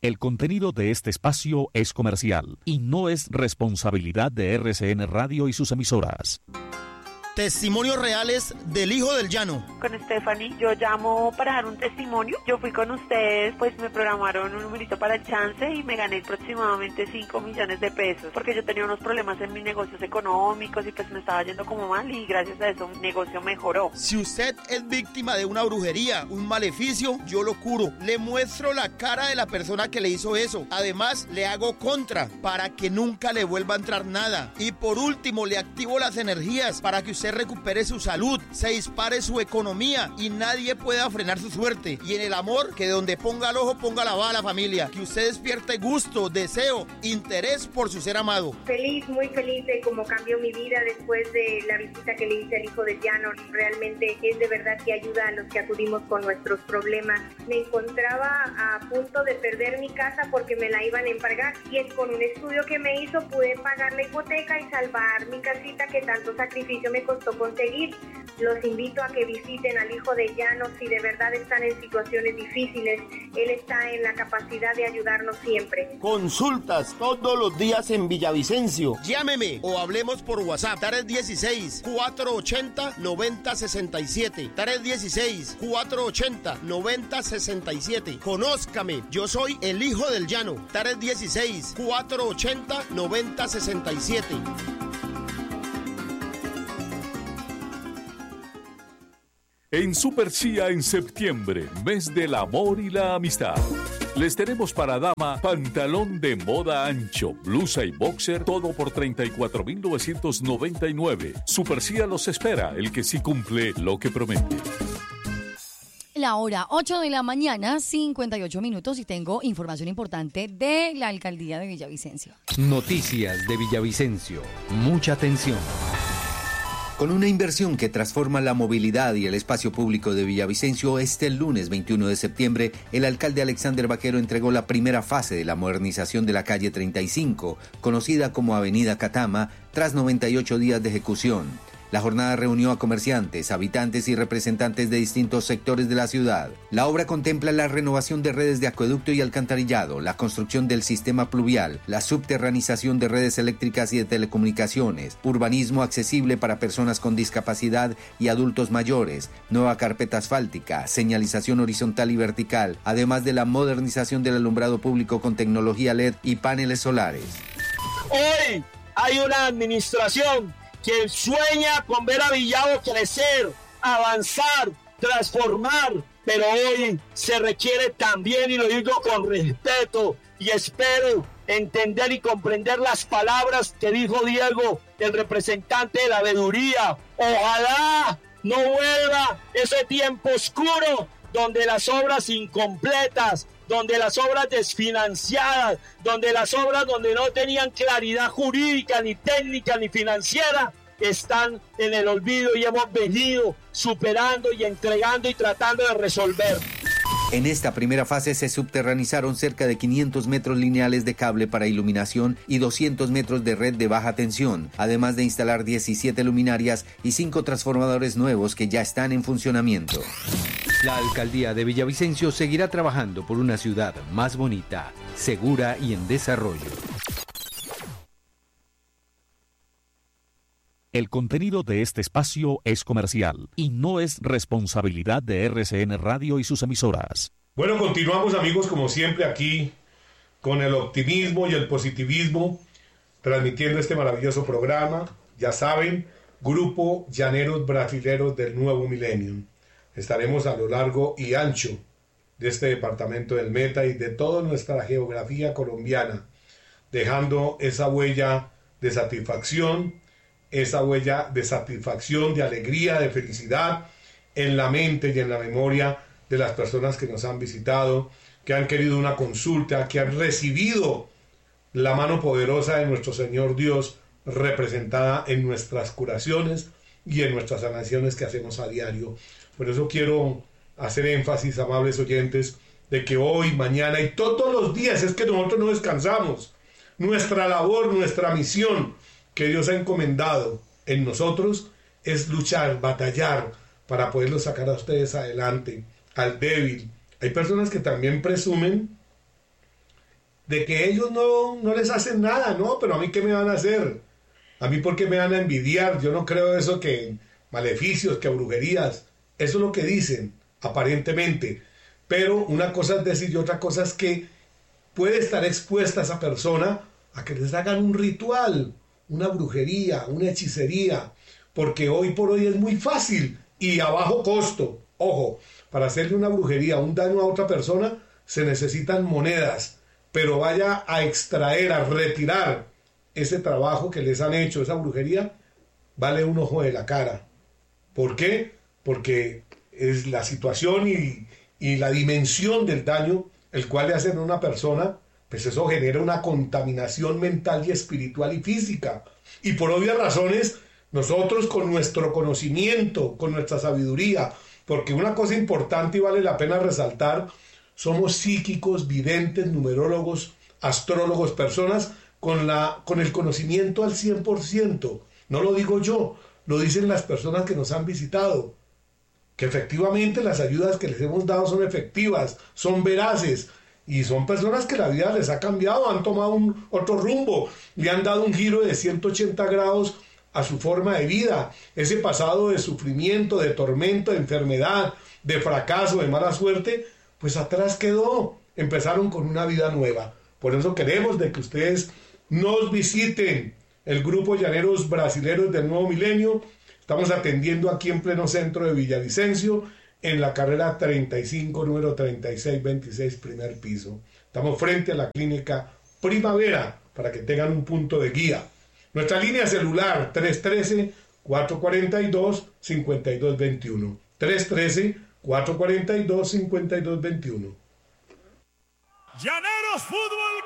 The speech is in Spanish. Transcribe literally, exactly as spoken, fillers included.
El contenido de este espacio es comercial y no es responsabilidad de R C N Radio y sus emisoras. Testimonios reales del Hijo del Llano. Con Stephanie, yo llamo para dar un testimonio. Yo fui con ustedes, pues me programaron un numerito para el chance y me gané aproximadamente cinco millones de pesos, porque yo tenía unos problemas en mis negocios económicos y pues me estaba yendo como mal y gracias a eso mi negocio mejoró. Si usted es víctima de una brujería, un maleficio, yo lo curo. Le muestro la cara de la persona que le hizo eso. Además, le hago contra para que nunca le vuelva a entrar nada. Y por último, le activo las energías para que usted recupere su salud, se dispare su economía y nadie pueda frenar su suerte. Y en el amor, que donde ponga el ojo, ponga la bala, familia. Que usted despierte gusto, deseo, interés por su ser amado. Feliz, muy feliz de cómo cambió mi vida después de la visita que le hice al Hijo del Llano. Realmente es de verdad que ayuda a los que acudimos con nuestros problemas. Me encontraba a punto de perder mi casa porque me la iban a embargar y es con un estudio que me hizo pude pagar la hipoteca y salvar mi casita que tanto sacrificio me costó conseguir. Los invito a que visiten al Hijo del Llano si de verdad están en situaciones difíciles. Él está en la capacidad de ayudarnos siempre. Consultas todos los días en Villavicencio. Llámeme o hablemos por WhatsApp. tres dieciséis, cuatrocientos ochenta, noventa sesenta y siete. tres dieciséis, cuatrocientos ochenta, noventa sesenta y siete. Conózcame, yo soy el Hijo del Llano. tres dieciséis, cuatrocientos ochenta, noventa sesenta y siete. En Super Cia en septiembre, mes del amor y la amistad. Les tenemos para dama pantalón de moda ancho, blusa y boxer, todo por treinta y cuatro mil novecientos noventa y nueve. Super Cia los espera, el que sí cumple lo que promete. La hora ocho de la mañana, cincuenta y ocho minutos, y tengo información importante de la alcaldía de Villavicencio. Noticias de Villavicencio. Mucha atención. Con una inversión que transforma la movilidad y el espacio público de Villavicencio, este lunes veintiuno de septiembre, el alcalde Alexander Vaquero entregó la primera fase de la modernización de la calle treinta y cinco, conocida como Avenida Catama, tras noventa y ocho días de ejecución. La jornada reunió a comerciantes, habitantes y representantes de distintos sectores de la ciudad. La obra contempla la renovación de redes de acueducto y alcantarillado, la construcción del sistema pluvial, la subterranización de redes eléctricas y de telecomunicaciones, urbanismo accesible para personas con discapacidad y adultos mayores, nueva carpeta asfáltica, señalización horizontal y vertical, además de la modernización del alumbrado público con tecnología L E D y paneles solares. Hoy hay una administración que sueña con ver a Villavo crecer, avanzar, transformar, pero hoy se requiere también, y lo digo con respeto, y espero entender y comprender las palabras que dijo Diego, el representante de la veeduría. Ojalá no vuelva ese tiempo oscuro donde las obras incompletas, donde las obras desfinanciadas, donde las obras donde no tenían claridad jurídica, ni técnica, ni financiera, están en el olvido y hemos venido superando y entregando y tratando de resolver. En esta primera fase se subterranizaron cerca de quinientos metros lineales de cable para iluminación y doscientos metros de red de baja tensión, además de instalar diecisiete luminarias y cinco transformadores nuevos que ya están en funcionamiento. La alcaldía de Villavicencio seguirá trabajando por una ciudad más bonita, segura y en desarrollo. El contenido de este espacio es comercial y no es responsabilidad de R C N Radio y sus emisoras. Bueno, continuamos, amigos, como siempre aquí con el optimismo y el positivismo, transmitiendo este maravilloso programa. Ya saben, Grupo Llaneros Brasileros del Nuevo Milenio. Estaremos a lo largo y ancho de este departamento del Meta y de toda nuestra geografía colombiana, dejando esa huella de satisfacción, esa huella de satisfacción, de alegría, de felicidad en la mente y en la memoria de las personas que nos han visitado, que han querido una consulta, que han recibido la mano poderosa de nuestro Señor Dios representada en nuestras curaciones y en nuestras sanaciones que hacemos a diario. Por eso quiero hacer énfasis, amables oyentes, de que hoy, mañana y todos los días es que nosotros no descansamos. Nuestra labor, nuestra misión que Dios ha encomendado en nosotros es luchar, batallar para poderlos sacar a ustedes adelante, al débil. Hay personas que también presumen de que ellos no, no les hacen nada, ¿no? Pero a mí, ¿qué me van a hacer? A mí, ¿por qué me van a envidiar? Yo no creo eso, que maleficios, que brujerías. Eso es lo que dicen, aparentemente. Pero una cosa es decir y otra cosa es que puede estar expuesta esa persona a que les hagan un ritual, una brujería, una hechicería, porque hoy por hoy es muy fácil y a bajo costo. Ojo, para hacerle una brujería, un daño a otra persona, se necesitan monedas, pero vaya a extraer, a retirar ese trabajo que les han hecho, esa brujería, vale un ojo de la cara. ¿Por qué? Porque es la situación y, y la dimensión del daño el cual le hacen a una persona, pues eso genera una contaminación mental y espiritual y física. Y por obvias razones, nosotros con nuestro conocimiento, con nuestra sabiduría, porque una cosa importante y vale la pena resaltar, somos psíquicos, videntes, numerólogos, astrólogos, personas con, la, con el conocimiento al cien por ciento. No lo digo yo, lo dicen las personas que nos han visitado, que efectivamente las ayudas que les hemos dado son efectivas, son veraces, y son personas que la vida les ha cambiado, han tomado un otro rumbo, le han dado un giro de ciento ochenta grados a su forma de vida. Ese pasado de sufrimiento, de tormento, de enfermedad, de fracaso, de mala suerte, pues atrás quedó. Empezaron con una vida nueva. Por eso queremos de que ustedes nos visiten el Grupo Llaneros Brasileros del Nuevo Milenio. Estamos atendiendo aquí en pleno centro de Villavicencio, en la carrera treinta y cinco, número treinta y seis veintiséis, primer piso. Estamos frente a la clínica Primavera, para que tengan un punto de guía. Nuestra línea celular, tres uno tres, cuatro cuatro dos, cinco dos dos uno. tres uno tres, cuatro cuatro dos, cinco dos dos uno. Llaneros Fútbol